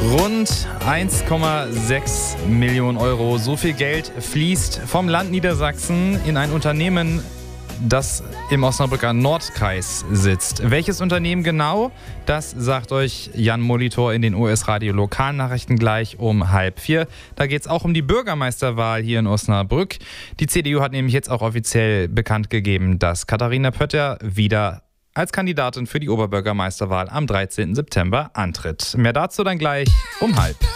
Rund 1,6 Millionen Euro. So viel Geld fließt vom Land Niedersachsen in ein Unternehmen, das im Osnabrücker Nordkreis sitzt. Welches Unternehmen genau? Das sagt euch Jan Molitor in den US-Radio Lokalnachrichten gleich um 3:30. Da geht es auch um die Bürgermeisterwahl hier in Osnabrück. Die CDU hat nämlich jetzt auch offiziell bekannt gegeben, dass Katharina Pötter wieder als Kandidatin für die Oberbürgermeisterwahl am 13. September antritt. Mehr dazu dann gleich um 3:30.